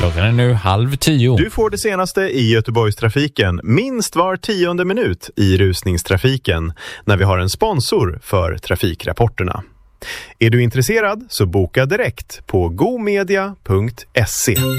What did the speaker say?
Klockan är nu 9:30. Du får det senaste i Göteborgstrafiken minst var 10:e minut i rusningstrafiken när vi har en sponsor för trafikrapporterna. Är du intresserad så boka direkt på gomedia.se.